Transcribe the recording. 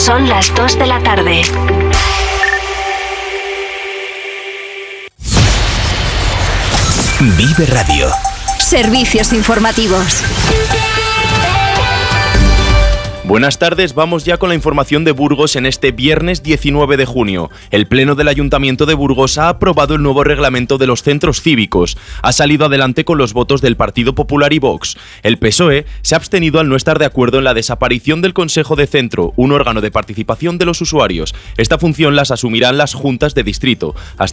Son las 2 de la tarde. Vive Radio. Servicios informativos. Buenas tardes, vamos ya con la información de Burgos en este viernes 19 de junio. El Pleno del Ayuntamiento de Burgos ha aprobado el nuevo reglamento de los centros cívicos. Ha salido adelante con los votos del Partido Popular y Vox. El PSOE se ha abstenido al no estar de acuerdo en la desaparición del Consejo de Centro, un órgano de participación de los usuarios. Esta función las asumirán las juntas de distrito.